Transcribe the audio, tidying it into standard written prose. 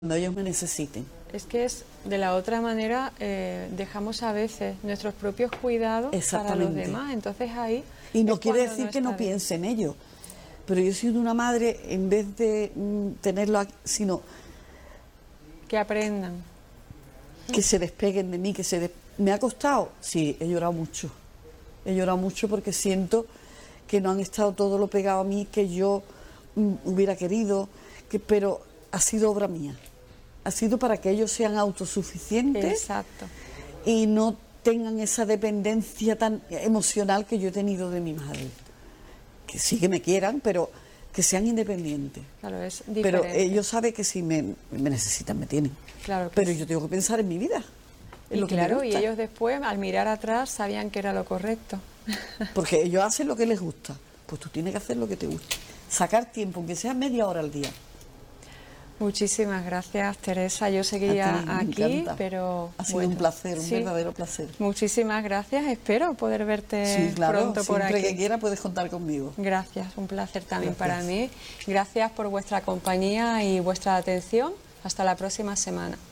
cuando ellos me necesiten. Es que es de la otra manera, dejamos a veces nuestros propios cuidados para los demás, entonces ahí... Y no quiere decir que no piense en ello, pero yo siendo una madre, en vez de tenerlo aquí, sino... Que aprendan. Que se despeguen de mí, ¿Me ha costado? Sí, he llorado mucho porque siento que no han estado todo lo pegado a mí que yo hubiera querido, pero ha sido obra mía. Ha sido para que ellos sean autosuficientes. Exacto. Y no tengan esa dependencia tan emocional que yo he tenido de mi madre. Que sí que me quieran, pero que sean independientes. Claro, es diferente. Pero ellos saben que si me necesitan, me tienen. Claro que pero sí. Yo tengo que pensar en mi vida. En Y lo que claro, me gusta. y ellos después, al mirar atrás, sabían que era lo correcto. Porque ellos hacen lo que les gusta. Pues tú tienes que hacer lo que te gusta. Sacar tiempo, aunque sea media hora al día. Muchísimas gracias, Teresa. Yo seguiría aquí, pero... Ha sido un placer, un verdadero placer. Muchísimas gracias. Espero poder verte pronto por aquí. Siempre que quiera puedes contar conmigo. Gracias, un placer también para mí. Gracias por vuestra compañía y vuestra atención. Hasta la próxima semana.